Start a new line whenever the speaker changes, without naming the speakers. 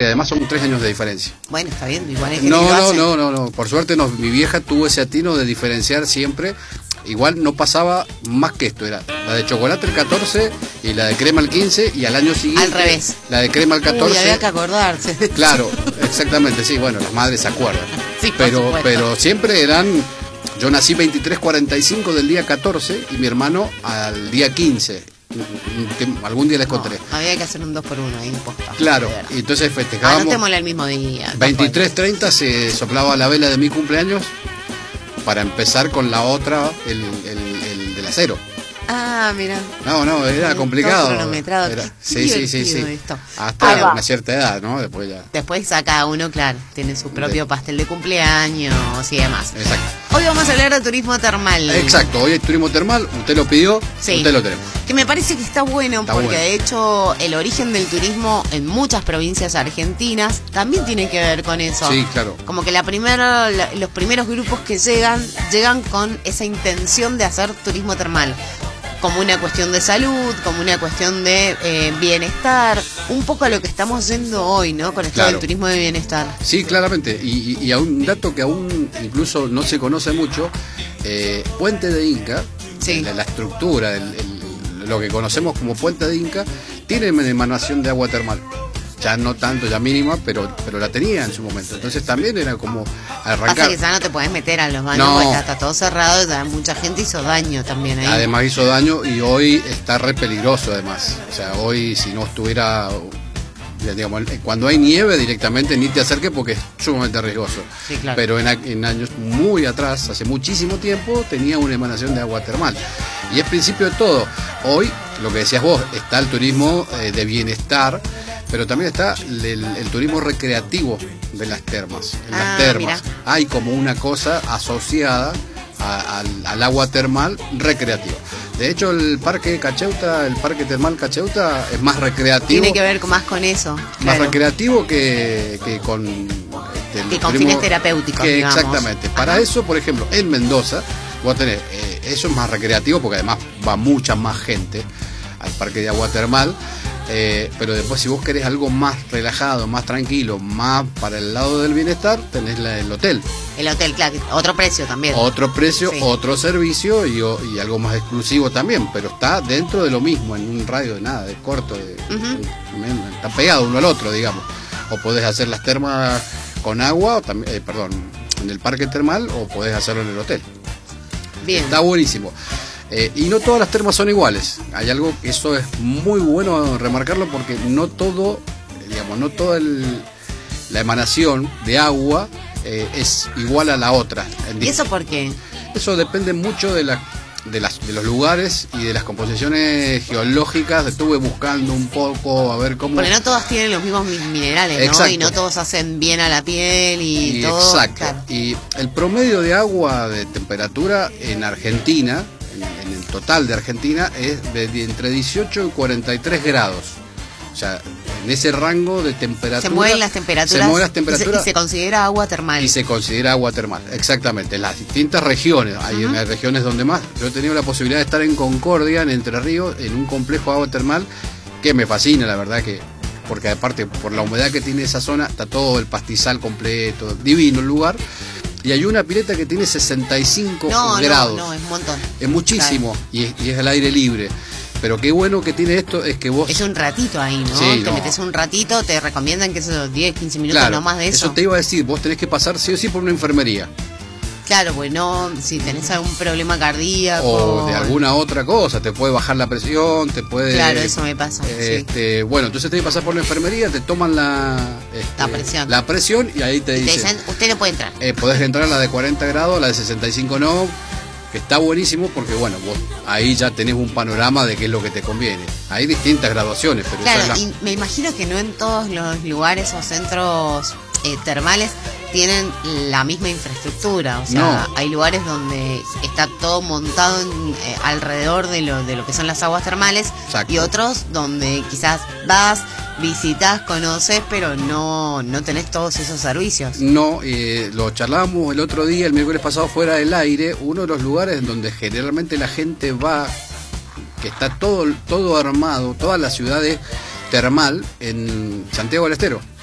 además son 3 años de diferencia.
Bueno, está bien, igual es que
No. Por suerte mi vieja tuvo ese atino de diferenciar siempre. Igual no pasaba más que esto, era la de chocolate el 14 y la de crema el 15, y al año siguiente
al revés,
la de crema el 14.
Uy, había que acordarse.
Claro, exactamente, sí, bueno, las madres se acuerdan.
Sí,
pero siempre eran, yo nací 23:45 del día 14 y mi hermano al día 15. Algún día les contaré.
Había que hacer un 2 por 1 ahí, posta.
Claro, y entonces festejábamos.
Anotémosle el mismo día.
23:30 se soplaba la vela de mi cumpleaños para empezar con la otra, el del acero.
Ah, mira.
No, era complicado. Sí.
Esto.
Hasta una cierta edad, ¿no?
Después a cada uno, claro, tiene su propio pastel de cumpleaños y demás.
Exacto.
Hoy vamos a hablar de turismo termal.
Exacto, hoy hay turismo termal, usted lo pidió, usted lo tenemos.
Que me parece que está bueno porque de hecho el origen del turismo en muchas provincias argentinas también tiene que ver con eso.
Sí, claro.
Como que los primeros grupos que llegan con esa intención de hacer turismo termal. Como una cuestión de salud, como una cuestión de bienestar, un poco a lo que estamos yendo hoy, ¿no? Con esto del turismo de bienestar.
Sí, claramente, y a un dato que aún incluso no se conoce mucho, Puente de Inca, la estructura, lo que conocemos como Puente de Inca, tiene emanación de agua termal. Ya no tanto, ya mínima, pero la tenía en su momento. Entonces también era como arrancar.
Pasa que ya no te puedes meter a los baños porque está todo cerrado y mucha gente hizo daño también ahí.
Además hizo daño y hoy está re peligroso además. O sea, hoy si no estuviera, digamos, cuando hay nieve directamente ni te acerques porque es sumamente riesgoso.
Sí, claro.
Pero en años muy atrás, hace muchísimo tiempo, tenía una emanación de agua termal. Y es principio de todo. Hoy, lo que decías vos, está el turismo de bienestar, pero también está el turismo recreativo de las termas. En las termas hay como una cosa asociada al agua termal recreativa. De hecho, el parque termal Cacheuta es más recreativo.
Tiene que ver más con eso.
Más recreativo que con
fines terapéuticos, digamos.
Exactamente. Para eso, por ejemplo, en Mendoza, vos tenés, eso es más recreativo porque además va mucha más gente al parque de agua termal. Pero después si vos querés algo más relajado, más tranquilo, más para el lado del bienestar, tenés el hotel.
El hotel, claro, otro precio también.
Otro precio, otro servicio y algo más exclusivo también, pero está dentro de lo mismo, en un radio de nada, de corto, está pegado uno al otro, digamos. O podés hacer las termas con agua, en el parque termal, o podés hacerlo en el hotel.
Bien.
Está buenísimo. Y no todas las termas son iguales. Hay algo que eso es muy bueno remarcarlo porque no toda la emanación de agua es igual a la otra.
¿Y eso por qué?
Eso depende mucho de los lugares y de las composiciones geológicas. Estuve buscando un poco a ver cómo.
Porque no todas tienen los mismos minerales, ¿no?
Exacto.
Y no todos hacen bien a la piel y todo.
Exacto. Claro. Y el promedio de agua de temperatura en Argentina, en el total de Argentina, es de entre 18 y 43 grados. O sea, en ese rango de temperatura.
Se mueven las temperaturas. Y se considera agua termal.
Y se considera agua termal, exactamente. En las distintas regiones. Hay regiones donde más. Yo he tenido la posibilidad de estar en Concordia, en Entre Ríos, en un complejo de agua termal que me fascina, la verdad que. Porque aparte, por la humedad que tiene esa zona, está todo el pastizal completo, divino el lugar. Y hay una pileta que tiene 65 grados.
No, es un montón.
Es muchísimo, claro. y es al aire libre. Pero qué bueno que tiene esto es que vos.
Es un ratito ahí, ¿no?
Sí,
te metes un ratito, te recomiendan que esos 10, 15 minutos,
claro,
no más de eso.
Eso te iba a decir, vos tenés que pasar sí o sí por una enfermería.
Claro, pues no, si tenés algún problema cardíaco.
O de alguna otra cosa, te puede bajar la presión, te puede.
Claro, eso me pasa. Sí.
Bueno, entonces tenés que pasar por la enfermería, te toman la presión y ahí te dicen.
Usted no puede entrar.
Podés entrar a la de 40 grados, a la de 65 no, que está buenísimo porque, bueno, vos ahí ya tenés un panorama de qué es lo que te conviene. Hay distintas graduaciones, pero
claro, y me imagino que no en todos los lugares o centros termales tienen la misma infraestructura, o sea, hay lugares donde está todo montado alrededor de lo que son las aguas termales. Exacto. Y otros donde quizás vas, visitas, conoces, pero no tenés todos esos servicios.
No, lo charlábamos el otro día, el miércoles pasado, fuera del aire, uno de los lugares donde generalmente la gente va, que está todo armado, toda la ciudad es termal, en Santiago del Estero.